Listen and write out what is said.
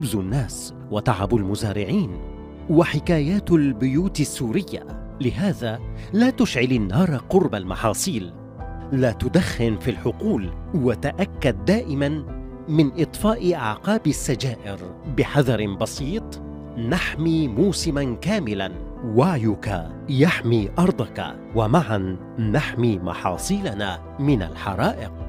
خبز الناس وتعب المزارعين وحكايات البيوت السورية. لهذا لا تشعل النار قرب المحاصيل، لا تدخن في الحقول، وتأكد دائما من إطفاء أعقاب السجائر. بحذر بسيط نحمي موسما كاملا. وعيك يحمي أرضك، ومعا نحمي محاصيلنا من الحرائق.